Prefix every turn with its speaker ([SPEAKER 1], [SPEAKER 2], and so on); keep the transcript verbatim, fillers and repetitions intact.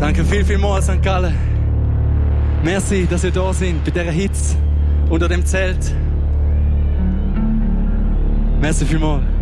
[SPEAKER 1] Danke viel, viel mal, Sankt Gallen. Merci, dass ihr da sind, bei dieser Hitze, unter dem Zelt. Merci viel mal.